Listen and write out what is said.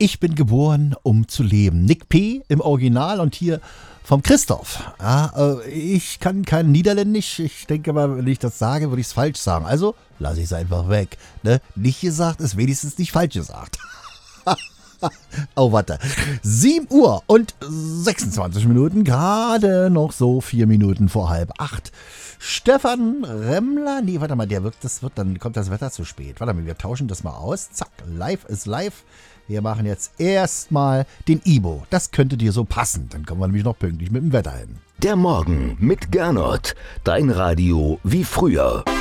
Ich bin geboren, um zu leben. Nick P. im Original und hier vom Christoph. Ja, ich kann kein Niederländisch. Ich denke mal, wenn ich das sage, würde ich es falsch sagen. Also lasse ich es einfach weg. Ne? Nicht gesagt ist wenigstens nicht falsch gesagt. Oh, warte. 7 Uhr und 26 Minuten. Gerade noch so 4 Minuten vor 7:30. Stefan Remmler. Nee, warte mal, dann kommt das Wetter zu spät. Warte mal, wir tauschen das mal aus. Zack, live ist live. Wir machen jetzt erstmal den Ibo. Das könnte dir so passen. Dann kommen wir nämlich noch pünktlich mit dem Wetter hin. Der Morgen mit Gernot. Dein Radio wie früher.